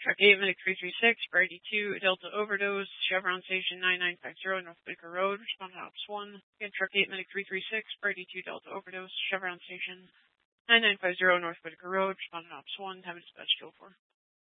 Truck 8, Medic 336, Brady 2, Delta Overdose, Chevron Station 9950, North Whitaker Road, respond to Ops 1. Again, Truck 8, Medic 336, Brady 2, Delta Overdose, Chevron Station 9950, North Whitaker Road, respond to Ops 1, have a dispatch 204.